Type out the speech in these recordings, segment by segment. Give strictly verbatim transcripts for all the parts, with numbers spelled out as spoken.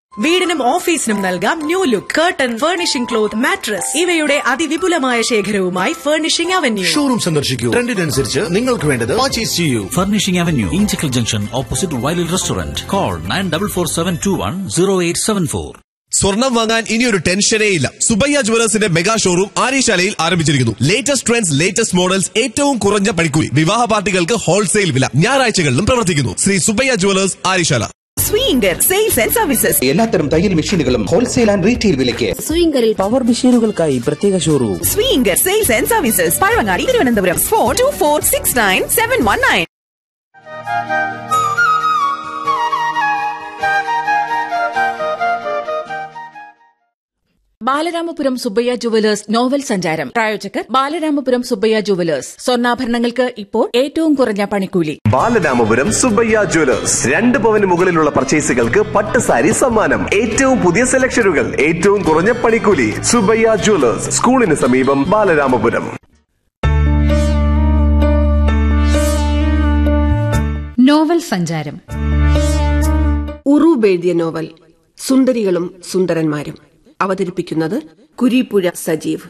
വീടിനും ഓഫീസിനും നൽകാം new look. Curtain, furnishing cloth, mattress ഇവയുടെ അതിവിപുലമായ ശേഖരവുമായി ഫർണിഷിംഗ് അവന്യൂ. ഷോറൂം സന്ദർശിക്കൂ. ട്രെൻഡിനനുസരിച്ച് നിങ്ങൾക്ക് വേണ്ടത് പർച്ചേസ് ചെയ്യൂ. Furnishing avenue, Inchakkal junction, opposite വൈലിൽ restaurant. Call nine double four seven to one zero eight seven four. സ്വർണം വാങ്ങാൻ ഇനിയൊരു ടെൻഷനേ ഇല്ല. സുബയ്യ ജുവലേഴ്സിന്റെ മെഗാ ഷോറൂം ആര്യശാലയിൽ ആരംഭിച്ചിരിക്കുന്നു. ലേറ്റസ്റ്റ് ട്രെൻഡ്സ്, ലേറ്റസ്റ്റ് മോഡൽസ്, ഏറ്റവും കുറഞ്ഞ പണിക്കൂലി, വിവാഹ പാർട്ടികൾക്ക് ഹോൾസെയിൽ വില. ഞായറാഴ്ചകളിലും പ്രവർത്തിക്കുന്നു. Shri Subbaiah jewellers, Aryasala. Swinger sales and services. എല്ലാത്തരം തയ്യൽ മെഷീനുകളും ഹോൾസെയിൽ ആൻഡ് റീറ്റെയിൽ വിലയ്ക്ക്. സ്വിംഗറിൽ പവർ മെഷീനുകൾക്കായി പ്രത്യേക showroom. Swinger sales and services, Pazhavangadi, Thiruvananthapuram. Four to four six nine seven one nine. Balaramapuram Subbaiah jewellers novel സഞ്ചാരം. പ്രായോജകർ ബാലരാമപുരം സുബ്ബയ്യ ജുവലേഴ്സ്. സ്വർണ്ണാഭരണങ്ങൾക്ക് ഇപ്പോൾ ഏറ്റവും കുറഞ്ഞ പണിക്കൂലി. ബാലരാമപുരം സുബ്ബയ്യ ജുവലേഴ്സ്. രണ്ട് പവന് മുകളിലുള്ള പർച്ചേസുകൾക്ക് പട്ട് സാരി സമ്മാനം. ഏറ്റവും പുതിയ സെലക്ഷനുകൾ, ഏറ്റവും കുറഞ്ഞ പണിക്കൂലി. സുബ്ബയ്യ ജുവലേഴ്സ്, സ്കൂളിന് സമീപം, ബാലരാമപുരം. നോവൽ സഞ്ചാരം. ഉറൂബ് എഴുതിയ നോവൽ സുന്ദരികളും സുന്ദരന്മാരും. അവതരിപ്പിക്കുന്നത് കുരീപ്പുഴ സജീവ്.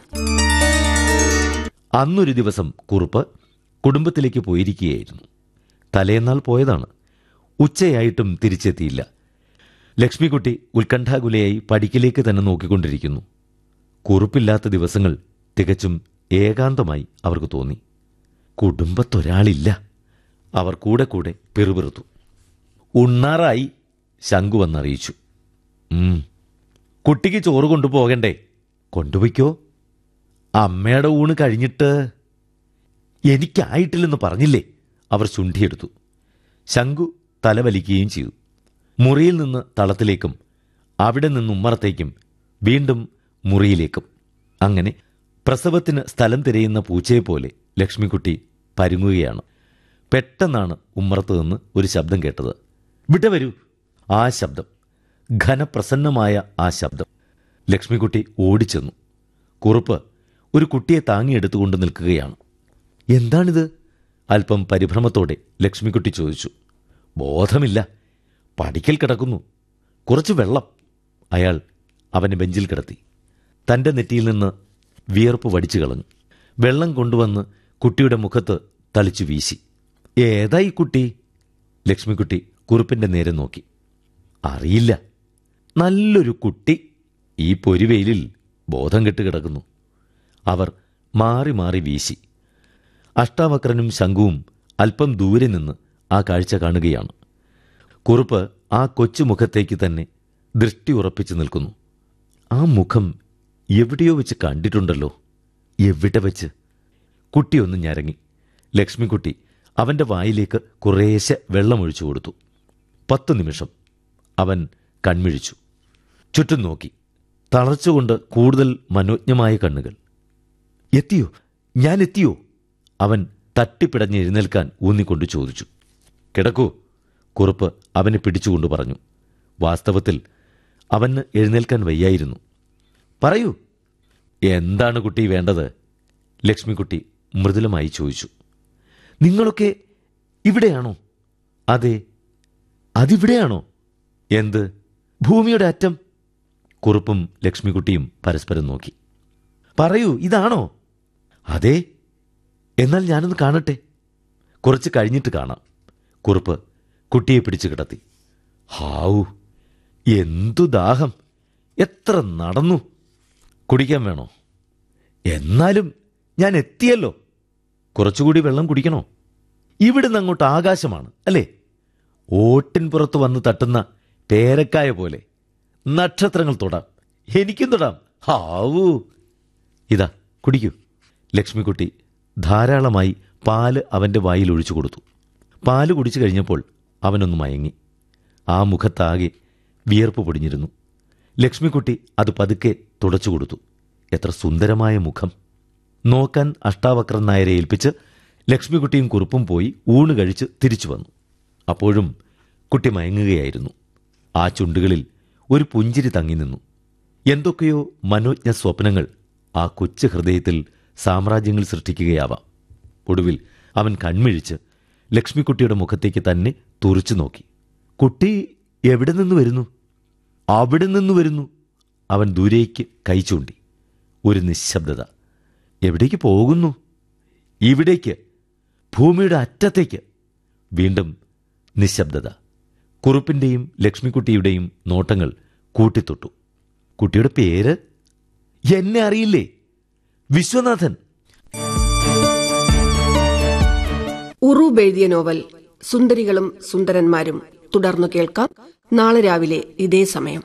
അന്നൊരു ദിവസം കുറുപ്പ് കുടുംബത്തിലേക്ക് പോയിരിക്കുകയായിരുന്നു. തലേന്നാൾ പോയതാണ്. ഉച്ചയായിട്ടും തിരിച്ചെത്തിയില്ല. ലക്ഷ്മിക്കുട്ടി ഉത്കണ്ഠാകുലയായി പടിക്കലേക്ക് തന്നെ നോക്കിക്കൊണ്ടിരിക്കുന്നു. കുറുപ്പില്ലാത്ത ദിവസങ്ങൾ തികച്ചും ഏകാന്തമായി അവർക്ക് തോന്നി. കുടുംബത്തൊരാളില്ല. അവർ കൂടെ കൂടെ പിറുപിറുത്തു. ഉണ്ണാറായി, ശങ്കു വന്നറിയിച്ചു. കുട്ടിക്ക് ചോറ് കൊണ്ടുപോകണ്ടേ? കൊണ്ടുപോയിക്കോ. അമ്മയുടെ ഊണ് കഴിഞ്ഞിട്ട്. എനിക്കായിട്ടില്ലെന്ന് പറഞ്ഞില്ലേ? അവർ ചുണ്ടിയെടുത്തു. ശങ്കു തലവലിക്കുകയും ചെയ്തു. മുറിയിൽ നിന്ന് തളത്തിലേക്കും അവിടെ നിന്ന് ഉമ്മറത്തേക്കും വീണ്ടും മുറിയിലേക്കും. അങ്ങനെ പ്രസവത്തിന് സ്ഥലം തിരയുന്ന പൂച്ചയെപ്പോലെ ലക്ഷ്മിക്കുട്ടി പരുങ്ങുകയാണ്. പെട്ടെന്നാണ് ഉമ്മറത്ത് നിന്ന് ഒരു ശബ്ദം കേട്ടത്. വിട വരൂ. ആ ശബ്ദം, ഘനപ്രസന്നമായ ആ ശബ്ദം. ലക്ഷ്മിക്കുട്ടി ഓടിച്ചെന്നു. കുറുപ്പ് ഒരു കുട്ടിയെ താങ്ങിയെടുത്തുകൊണ്ട് നിൽക്കുകയാണ്. എന്താണിത്? അല്പം പരിഭ്രമത്തോടെ ലക്ഷ്മിക്കുട്ടി ചോദിച്ചു. ബോധമില്ല, പടിക്കൽ കിടക്കുന്നു. കുറച്ച് വെള്ളം. അയാൾ അവനെ ബെഞ്ചിൽ കിടത്തി. തൻ്റെ നെറ്റിയിൽ നിന്ന് വിയർപ്പ് വടിച്ചു കളഞ്ഞു. വെള്ളം കൊണ്ടുവന്ന് കുട്ടിയുടെ മുഖത്ത് തളിച്ചു വീശി. ഏതായി കുട്ടി? ലക്ഷ്മിക്കുട്ടി കുറുപ്പിൻ്റെ നേരെ നോക്കി. അറിയില്ല. നല്ലൊരു കുട്ടി ഈ പൊരിവെയിലിൽ ബോധം കെട്ട് കിടക്കുന്നു. അവർ മാറി മാറി വീശി. അഷ്ടാവക്രനും ശംഖുവും അല്പം ദൂരെ നിന്ന് ആ കാഴ്ച കാണുകയാണ്. കുറുപ്പ് ആ കൊച്ചുമുഖത്തേക്ക് തന്നെ ദൃഷ്ടി ഉറപ്പിച്ചു നിൽക്കുന്നു. ആ മുഖം എവിടെയോ വെച്ച് കണ്ടിട്ടുണ്ടല്ലോ. എവിടെ വെച്ച്? കുട്ടിയൊന്ന് ഞരങ്ങി. ലക്ഷ്മിക്കുട്ടി അവൻ്റെ വായിലേക്ക് കുറേശ്ശെ വെള്ളമൊഴിച്ചു കൊടുത്തു. പത്തു നിമിഷം അവൻ കൺമിഴിച്ചു. ചുറ്റും നോക്കി. തളർച്ചുകൊണ്ട് കൂടുതൽ മനോജ്ഞമായ കണ്ണുകൾ. എത്തിയോ? ഞാൻ എത്തിയോ? അവൻ തട്ടിപ്പിടഞ്ഞ് എഴുന്നേൽക്കാൻ ഊന്നിക്കൊണ്ട് ചോദിച്ചു. കിടക്കൂ. കുറുപ്പ് അവനെ പിടിച്ചുകൊണ്ട് പറഞ്ഞു. വാസ്തവത്തിൽ അവന് എഴുന്നേൽക്കാൻ വയ്യായിരുന്നു. പറയൂ, എന്താണ് കുട്ടി വേണ്ടത്? ലക്ഷ്മിക്കുട്ടി മൃദുലമായി ചോദിച്ചു. നിങ്ങളൊക്കെ ഇവിടെയാണോ? അതെ. അതിവിടെയാണോ? എന്ത്? ഭൂമിയുടെ അറ്റം? കുറുപ്പും ലക്ഷ്മിക്കുട്ടിയും പരസ്പരം നോക്കി. പറയൂ, ഇതാണോ? അതെ. എന്നാൽ ഞാനൊന്ന് കാണട്ടെ. കുറച്ച് കഴിഞ്ഞിട്ട് കാണാം. കുറുപ്പ് കുട്ടിയെ പിടിച്ചു കിടത്തി. ഹാവൂ, എന്തു ദാഹം! എത്ര നടന്നു! കുടിക്കാൻ വേണോ? എന്നാലും ഞാൻ എത്തിയല്ലോ. കുറച്ചുകൂടി വെള്ളം കുടിക്കണോ? ഇവിടുന്ന് അങ്ങോട്ട് ആകാശമാണ് അല്ലേ? ഓട്ടിൻ പുറത്ത് വന്ന് തട്ടുന്ന പേരക്കായ പോലെ നക്ഷത്രങ്ങൾ തൊടാം. എനിക്കും തൊടാം. ഹാവൂ! ഇതാ കുടിക്കൂ. ലക്ഷ്മിക്കുട്ടി ധാരാളമായി പാല് അവൻ്റെ വായിൽ ഒഴിച്ചു കൊടുത്തു. പാല് കുടിച്ചു കഴിഞ്ഞപ്പോൾ അവനൊന്ന് മയങ്ങി. ആ മുഖത്താകെ വിയർപ്പ് പൊടിഞ്ഞിരുന്നു. ലക്ഷ്മിക്കുട്ടി അത് പതുക്കെ തുടച്ചു കൊടുത്തു. എത്ര സുന്ദരമായ മുഖം! നോക്കാൻ അഷ്ടാവക്രൻ നായരെ ഏൽപ്പിച്ച് ലക്ഷ്മിക്കുട്ടിയും കുറുപ്പും പോയി ഊണ് കഴിച്ച് തിരിച്ചു വന്നു. അപ്പോഴും കുട്ടി മയങ്ങുകയായിരുന്നു. ആ ചുണ്ടുകളിൽ ഒരു പുഞ്ചിരി തങ്ങി നിന്നു. എന്തൊക്കെയോ മനോജ്ഞ സ്വപ്നങ്ങൾ ആ കൊച്ചു ഹൃദയത്തിൽ സാമ്രാജ്യങ്ങൾ സൃഷ്ടിക്കുകയാവാം. ഒടുവിൽ അവൻ കൺമിഴിച്ച് ലക്ഷ്മിക്കുട്ടിയുടെ മുഖത്തേക്ക് തന്നെ തുറിച്ചു നോക്കി. കുട്ടി എവിടെ നിന്ന് വരുന്നു? അവിടെ നിന്ന് വരുന്നു. അവൻ ദൂരേക്ക് കൈ ചൂണ്ടി. ഒരു നിശബ്ദത. എവിടേക്ക് പോകുന്നു? ഇവിടേക്ക്, ഭൂമിയുടെ അറ്റത്തേക്ക്. വീണ്ടും നിശബ്ദത. കുറുപ്പിന്റെയും ലക്ഷ്മിക്കുട്ടിയുടെയും നോട്ടങ്ങൾ കൂട്ടിത്തൊട്ടു. കുട്ടിയുടെ പേര് എന്നെ അറിയില്ലേ? വിശ്വനാഥൻ. ഉറൂബ് എഴുതിയ നോവൽ സുന്ദരികളും സുന്ദരന്മാരും തുടർന്നു കേൾക്കാം നാളെ രാവിലെ ഇതേ സമയം.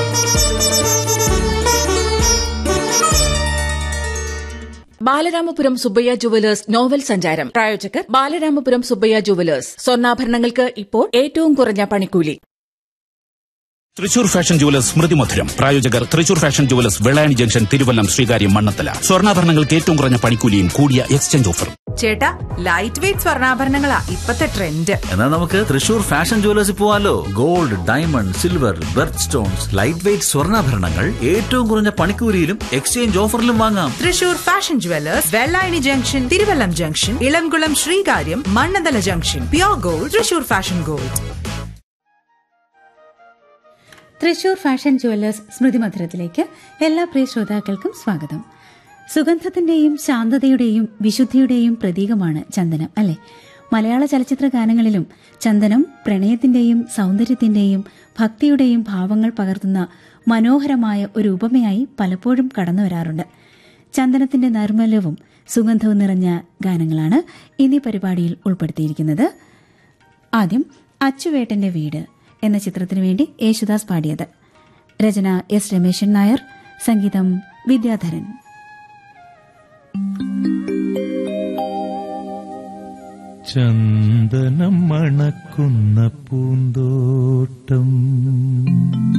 ബാലരാമപുരം സുബ്ബയ്യ ജുവലേഴ്സ് നോവൽ സഞ്ചാരം. പ്രായോജകർ ബാലരാമപുരം സുബ്ബയ്യ ജുവലേഴ്സ്. സ്വർണ്ണാഭരണങ്ങൾക്ക് ഇപ്പോൾ ഏറ്റവും കുറഞ്ഞ പണിക്കൂലി. തൃശൂർ ഫാഷൻ ജുവലേഴ്സ് സ്മൃതി മധുരം. പ്രായോജകർ Thrissur fashion jewellers, Vellayani junction, Thiruvallam, Sreekaryam, Mannathala. സ്വർണ്ണാഭരണങ്ങൾക്ക് ഏറ്റവും കുറഞ്ഞ പണിക്കൂലിയും കൂടിയ എക്സ്ചേഞ്ച് ഓഫറും. ചേട്ടാ, ലൈറ്റ് വെയിറ്റ് സ്വർണ്ണാഭരണങ്ങളാ ഇപ്പത്തെ ട്രെൻഡ്. എന്നാൽ നമുക്ക് തൃശൂർ ഫാഷൻ ജുവലേഴ്സിൽ പോവാലോ. Gold, diamond, silver, berth stones, light weight സ്വർണ്ണാഭരണങ്ങൾ ഏറ്റവും കുറഞ്ഞ പണിക്കൂലിയിലും എക്സ്ചേഞ്ച് ഓഫറിലും വാങ്ങാം. Thrissur fashion jewellers, Vellayani junction, Thiruvallam junction, Elamkulam, Sreekaryam, Mannanthala junction. Pure gold, Thrissur fashion gold. Thrissur fashion jewellers സ്മൃതി മധുരത്തിലേക്ക് എല്ലാ പ്രിയ ശ്രോതാക്കൾക്കും സ്വാഗതം. സുഗന്ധത്തിന്റെയും ശാന്തതയുടെയും വിശുദ്ധിയുടെയും പ്രതീകമാണ് ചന്ദനം, അല്ലെ? മലയാള ചലച്ചിത്ര ഗാനങ്ങളിലും ചന്ദനം പ്രണയത്തിന്റെയും സൗന്ദര്യത്തിന്റെയും ഭക്തിയുടെയും ഭാവങ്ങൾ പകർത്തുന്ന മനോഹരമായ ഒരു ഉപമയായി പലപ്പോഴും കടന്നു വരാറുണ്ട്. ചന്ദനത്തിന്റെ നൈർമല്യവും സുഗന്ധവും നിറഞ്ഞ ഗാനങ്ങളാണ് ഇന്നീ പരിപാടിയിൽ ഉൾപ്പെടുത്തിയിരിക്കുന്നത്. ആദ്യം അച്ചുവേട്ടന്റെ വീട് എന്ന ചിത്രത്തിനു വേണ്ടി യേശുദാസ് പാടിയത്. രചന എസ് രമേശൻ നായർ, സംഗീതം വിദ്യാധരൻ. ചന്ദനം മണക്കുന്ന പൂന്തോട്ടം